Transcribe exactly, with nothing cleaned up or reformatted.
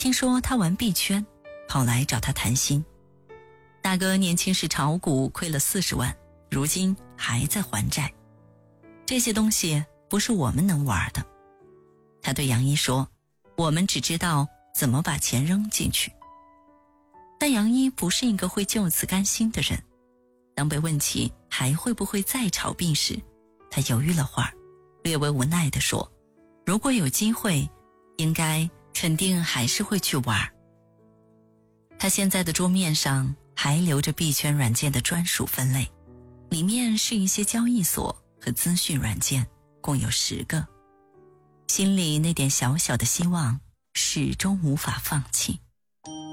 听说他玩币圈，跑来找他谈心。大哥年轻时炒股亏了四十万，如今还在还债。这些东西不是我们能玩的。他对杨一说，我们只知道怎么把钱扔进去。但杨一不是一个会就此甘心的人。当被问起还会不会再炒币时，他犹豫了会儿，略微无奈地说，如果有机会，应该肯定还是会去玩。他现在的桌面上还留着币圈软件的专属分类，里面是一些交易所和资讯软件，共有十个。心里那点小小的希望始终无法放弃。